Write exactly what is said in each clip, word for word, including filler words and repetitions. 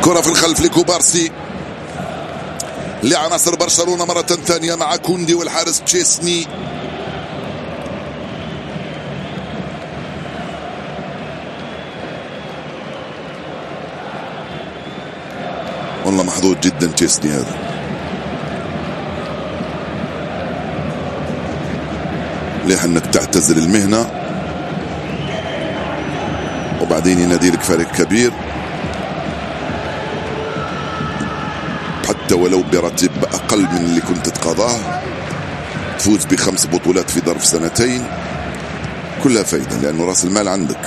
كرة في الخلف لكوبارسي لعناصر برشلونة مرة ثانية مع كوندي والحارس تشيسني. والله محظوظ جدا تشيسني هذا. ليه انك تعتزل المهنة وبعدين ينادي لك فريق كبير حتى ولو براتب اقل من اللي كنت تقاضاه، تفوز بخمس بطولات في ظرف سنتين، كلها فايدة لانه راس المال عندك.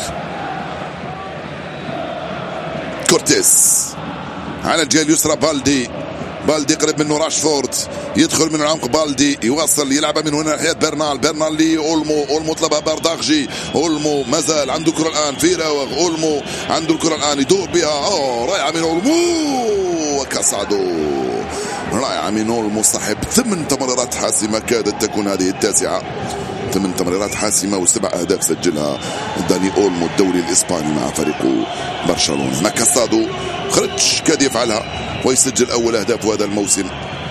كورتيس على الجهة اليسرى، بالدي بالدي قريب منه راشفورد، يدخل من العمق بالدي، يوصل يلعبها من هنا ناحية برنال، برنال لي اولمو، اولمو طلبها بارداغجي، اولمو مازال عنده الكرة الان في راوغ، اولمو عنده الكرة الان يدور بها، اوه رائعة من اولمو وكاسادو، رائعة من اولمو صاحب ثمان تمريرات حاسمة، كادت تكون هذه التاسعة. ثمان تمريرات حاسمة وسبع أهداف سجلها داني أولمو الدوري الإسباني مع فريق برشلونة. ما كاسادو خرج كاد يفعلها ويسجل أول أهداف هذا الموسم.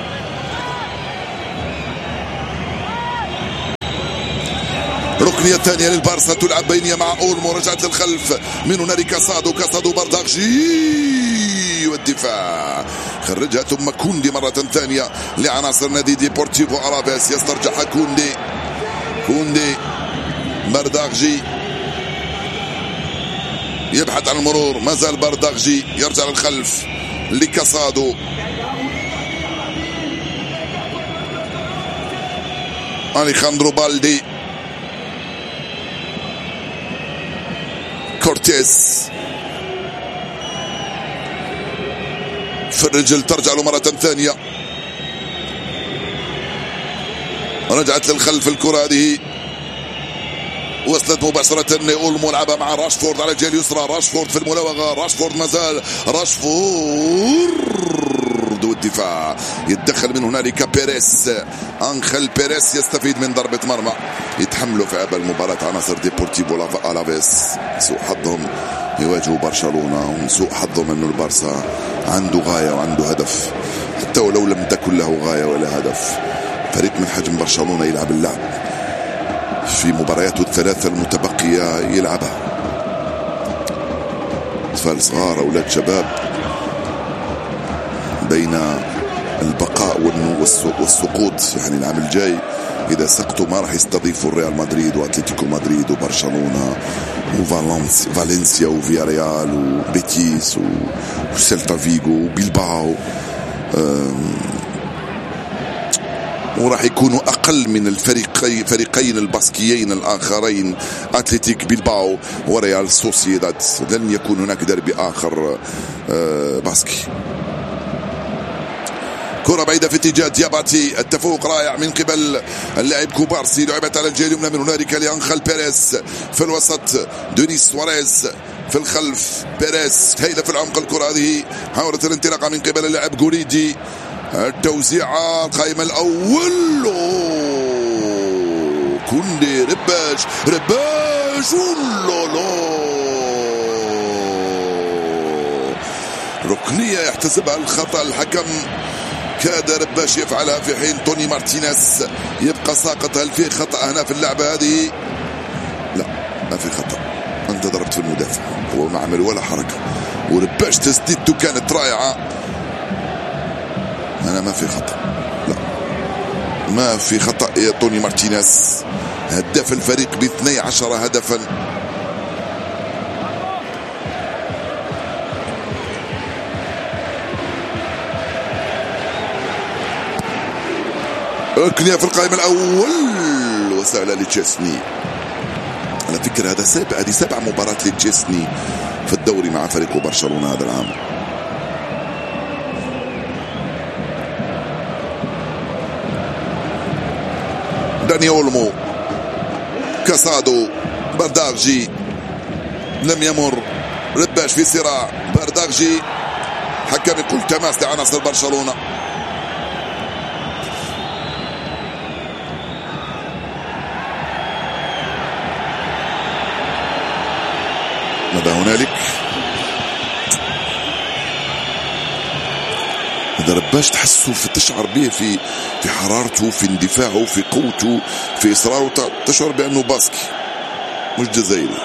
ركنية ثانية للبارسا تلعب بينية مع أولمو، رجعت للخلف من هنا لكاسادو، كاسادو بارداغجي والدفاع خرجها، ثم كوندي مرة ثانية لعناصر نادي ديبورتيفو ألافيس، يسترجعها كوندي، كوندي بارداغجي يبحث عن المرور، ما زال بارداغجي يرجع للخلف لكاسادو، أليخاندرو بالدي، كورتيز في الرجل ترجع له مرة ثانية، رجعت للخلف الكرة هذه، وصلت مباشرة لأولمو، لعبها مع راشفورد على الجهة اليسرى، راشفورد في الملاوغة، راشفورد مازال، راشفورد والدفاع يتدخل من هنالك بيريس، أنخيل بيريس يستفيد من ضربة مرمى يتحملوا في هذا المباراة عناصر ديبورتيفو ألافيس. سوء حظهم يواجهوا برشلونة، وسوء حظهم أنه البارسا عنده غاية وعنده هدف، حتى ولو لم تكن له غاية ولا هدف. فريق من حجم برشلونة يلعب اللعب في مبارياته الثلاثة المتبقية، يلعبها أطفال صغار أولاد شباب بين البقاء والسقوط. يعني العام الجاي إذا سقطوا ما راح يستضيفوا الريال مدريد وأتلتيكو مدريد وبرشلونة وفالنسيا وفياريال وبيتيس وسيلتا فيغو وبيلباو، وراح يكونوا أقل من الفريقين فريقين الباسكيين الآخرين أتلتيك بيلباو وريال سوسيداد. لن يكون هناك دربي آخر باسكي. كرة بعيدة في اتجاه دياباتي، التفوق رائع من قبل اللاعب كوبارسي، لعبت على الجهة اليمنى من هنالك لأنخيل بيريس، في الوسط دونيس سواريز، في الخلف بيريس، هيدا في العمق الكرة هذه، حاولت الانطلاقة من قبل اللاعب غوريدي، التوزيعة القائمة الأول، كوندي، رباش رباش ركنية يحتسبها الخطأ الحكم، كاد رباش يفعلها في حين توني مارتينيز يبقى ساقط. هل في خطأ هنا في اللعبة هذه؟ لا، ما في خطأ، أنت ضربت في المدافع، هو ما عمل ولا حركة، ورباش تسديدته كانت رائعة. أنا ما في خطأ، لا ما في خطأ يا توني مارتينيز، هداف الفريق باثني عشر هدفا. ركنية في القائمة الأول وسهلة لتشيسني. على فكرة هذا سابع، هذه سبع مباراة لتشيسني في الدوري مع فريق برشلونة هذا العام. داني أولمو، كاسادو، بارداغجي، لم يمر، رباش في صراع، بارداغجي، حكم يقول تماس لعناصر برشلونة. ماذا هنالك؟ مدرب باش تحسه في تشعر به في في حرارته، في اندفاعه، في قوته، في اصراره، تشعر بانه باسكي مش جزائري.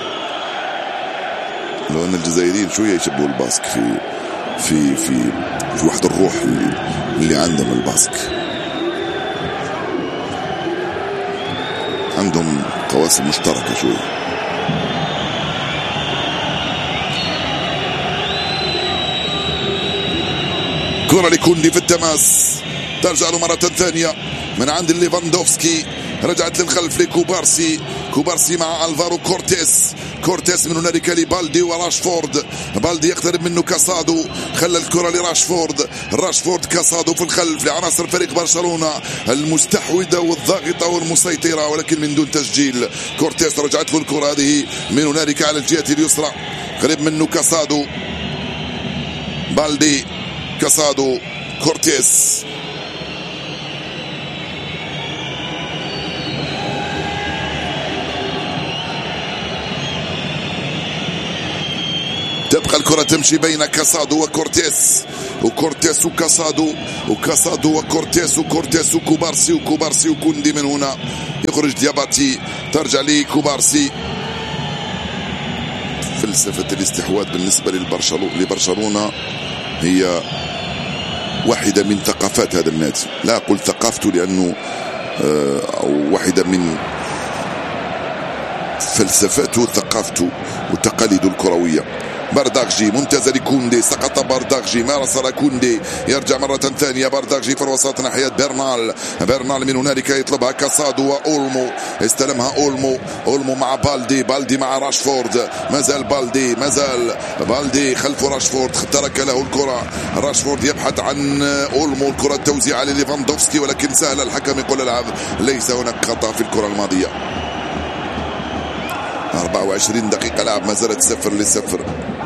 لو ان الجزائريين شويه يشبهوا الباسك في في في في واحد الروح اللي, اللي عندهم الباسك، عندهم قواسم مشتركه شويه. كرة لكوندي في التماس، ترجع له مرة ثانية من عند ليفاندوفسكي، رجعت للخلف لكوبارسي، كوبارسي مع الفارو كورتيس، كورتيس من هنالك لبالدي وراشفورد، بالدي يقترب منه كاسادو، خلى الكرة لراشفورد، راشفورد كاسادو في الخلف لعناصر فريق برشلونة المستحوذة والضاغطة والمسيطرة ولكن من دون تسجيل. كورتيس رجعت له الكرة هذه من هنالك على الجهة اليسرى، قريب منه كاسادو، بالدي، كاسادو، كورتيس، تبقى الكرة تمشي بين كاسادو وكورتيس، وكورتيس وكاسادو، وكاسادو وكورتيس، وكورتيس وكوبارسي، وكوبارسي وكوندي. من هنا يخرج دياباتي، ترجع لي كوبارسي. فلسفة الاستحواذ بالنسبة لبرشلونة هي واحدة من ثقافات هذا النادي، لا أقول ثقافته لأنه أو واحدة من فلسفاته وثقافته وتقاليده الكروية. بارداغجي ممتازة لكوندي، سقط بارداغجي، مارس كوندي، يرجع مرة ثانية بارداغجي في الوسط ناحية برنال، برنال من هنالك يطلبها كاسادو وأولمو، استلمها أولمو، أولمو مع بالدي، بالدي مع راشفورد، مازال بالدي، مازال بالدي خلف راشفورد، ترك له الكرة، راشفورد يبحث عن أولمو، الكرة التوزيع على ليفاندوفسكي ولكن سهل، الحكم يقول العب ليس هناك خطأ في الكرة الماضية. أربعة وعشرين دقيقة لعب، ما زالت صفر لصفر.